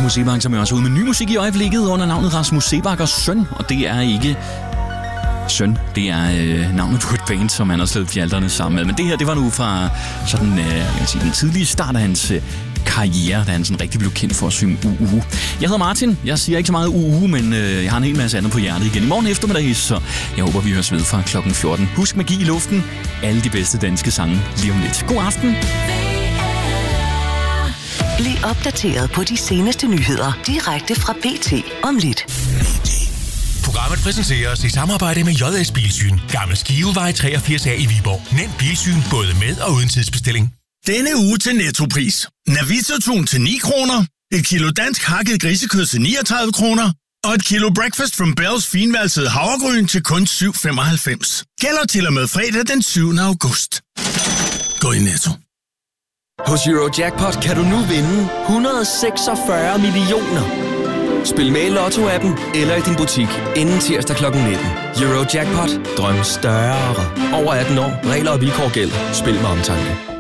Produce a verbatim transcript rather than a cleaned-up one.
Rasmus Seebach, som er også ude med ny musik i øjeblikket under navnet Rasmus Seebach og Søn, og det er ikke Søn, det er øh, navnet på et band, som han har slået fjalderne sammen med. Men det her, det var nu fra sådan, øh, jeg vil sige, den tidlige start af hans øh, karriere, da han sådan rigtig blev kendt for at synge uhu. Jeg hedder Martin, jeg siger ikke så meget uhu, men øh, jeg har en hel masse andet på hjertet igen i morgen eftermiddag, så jeg håber, vi høres ved fra klokken fjorten. Husk Magi i luften, alle de bedste danske sange lige om lidt. God aften. Bliv opdateret på de seneste nyheder direkte fra B T om lidt. Programmet præsenteres i samarbejde med J S Bilsyn. Gammel Skivevej treogfirs A i Viborg. Nem bilsyn både med og uden tidsbestilling. Denne uge til Nettopris. Navita-tun til ni kroner, et kilo dansk hakket grisekød til niogtredive kroner, og et kilo Breakfast from Bells finvalsede havregryn til kun syv komma femoghalvfems. Gælder til og med fredag den syvende august. Gå i Netto. Hos Eurojackpot kan du nu vinde et hundrede og seksogfyrre millioner. Spil med i Lotto-appen eller i din butik inden tirsdag klokken nitten. Eurojackpot. Drøm større. Over atten år. Regler og vilkår gælder. Spil med omtanke.